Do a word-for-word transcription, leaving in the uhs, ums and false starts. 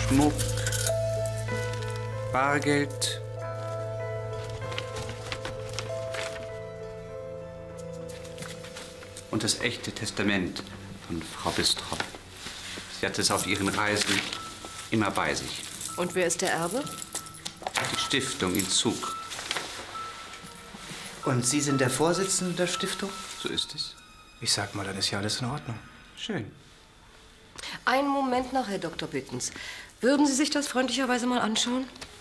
Schmuck, Bargeld. Und das echte Testament von Frau Bistroff. Sie hat es auf ihren Reisen immer bei sich. Und wer ist der Erbe? Die Stiftung in Zug. Und Sie sind der Vorsitzende der Stiftung? So ist es. Ich sag mal, dann ist ja alles in Ordnung. Schön. Einen Moment noch, Herr Doktor Bittens. Würden Sie sich das freundlicherweise mal anschauen?